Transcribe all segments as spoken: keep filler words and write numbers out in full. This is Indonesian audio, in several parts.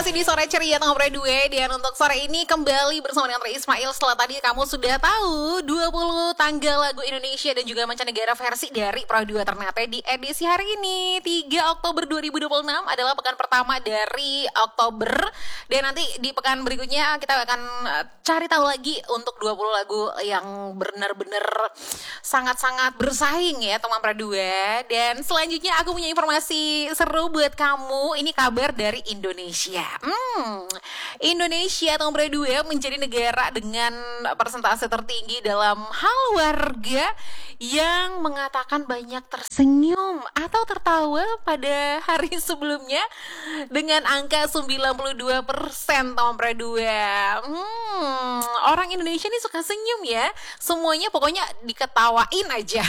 masih di Sore Ceria Nomor dua. Dan untuk sore ini kembali bersama dengan Tri Ismail. Setelah tadi kamu sudah tahu dua puluh tanggal lagu Indonesia dan juga mancanegara versi dari Pro dua Ternate di edisi hari ini tiga Oktober dua ribu dua puluh enam adalah pekan pertama dari Oktober. Dan nanti di pekan berikutnya kita akan cari tahu lagi untuk dua puluh lagu yang benar-benar sangat-sangat bersaing ya teman Pro dua. Dan selanjutnya aku punya informasi seru buat kamu. Ini kabar dari Indonesia. Hmm, Indonesia tahun dua menjadi negara dengan persentase tertinggi dalam hal warga yang mengatakan banyak tersenyum atau tertawa pada hari sebelumnya dengan angka sembilan puluh dua persen tahun dua. Hmm, orang Indonesia ini suka senyum ya. Semuanya pokoknya diketawain aja.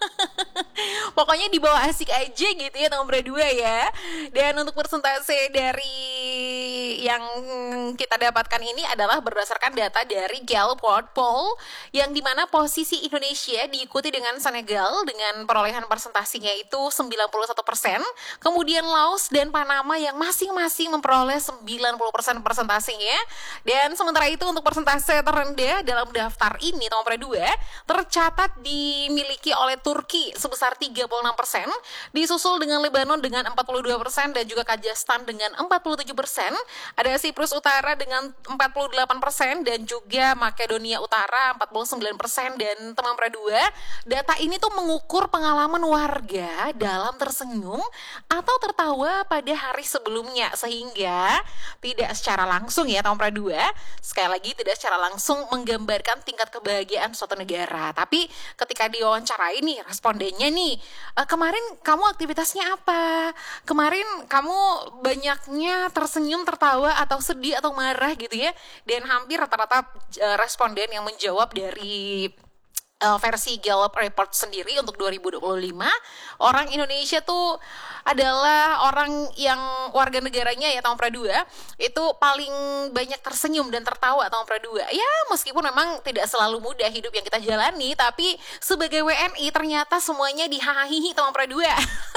Pokoknya dibawa asik aja gitu ya tahun dua ya. Dan untuk persentase dari yang kita dapatkan ini adalah berdasarkan data dari Gallup World Poll, yang dimana posisi Indonesia diikuti dengan Senegal dengan perolehan persentasinya itu sembilan puluh satu persen, kemudian Laos dan Panama yang masing-masing memperoleh sembilan puluh persen persentasenya. Dan sementara itu untuk persentase terendah dalam daftar ini tahun dua tercatat dimiliki oleh Turki sebesar tiga puluh enam persen, disusul dengan Lebanon dengan empat puluh dua persen dan juga Kazakhstan dengan empat puluh tujuh persen. Ada Siprus Utara dengan empat puluh delapan persen dan juga Makedonia Utara empat puluh sembilan persen. Dan teman dua, data ini tuh mengukur pengalaman warga dalam tersenyum atau tertawa pada hari sebelumnya, sehingga tidak secara langsung ya teman dua, sekali lagi tidak secara langsung menggambarkan tingkat kebahagiaan suatu negara. Tapi ketika diwawancarai nih respondennya nih, e, kemarin kamu aktivitasnya apa? Kemarin kamu banyaknya tersenyum, tertawa atau sedih atau marah gitu ya. Dan hampir rata-rata uh, responden yang menjawab dari uh, versi Gallup Report sendiri untuk dua ribu dua puluh lima, orang Indonesia tuh adalah orang yang warga negaranya ya tahun dua itu paling banyak tersenyum dan tertawa tahun dua. Ya meskipun memang tidak selalu mudah hidup yang kita jalani, tapi sebagai W N I ternyata semuanya dihahihi tahun dua.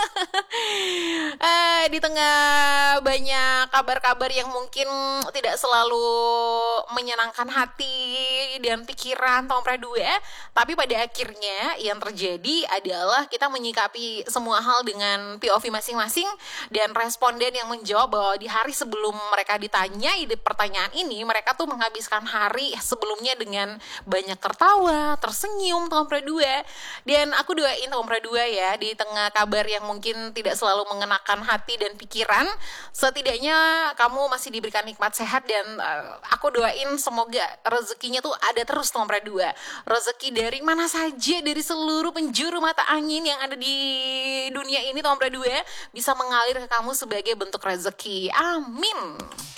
eh, di tengah banyak kabar-kabar yang mungkin tidak selalu menyenangkan hati dan pikiran tahun dua, tapi pada akhirnya yang terjadi adalah kita menyikapi semua hal dengan P O V masing-masing. Dan responden yang menjawab bahwa di hari sebelum mereka ditanyai di pertanyaan ini, mereka tuh menghabiskan hari sebelumnya dengan banyak tertawa, tersenyum tahun dua. Dan aku doain tahun dua ya, di tengah kabar yang mungkin tidak selalu mengenakan hati dan pikiran, setidaknya kamu masih diberikan nikmat sehat. Dan uh, aku doain semoga rezekinya tuh ada terus tahun dua. Rezeki dari mana saja, dari seluruh penjuru mata angin yang ada di dunia ini tahun dua bisa mengalir ke kamu sebagai bentuk rezeki. Amin.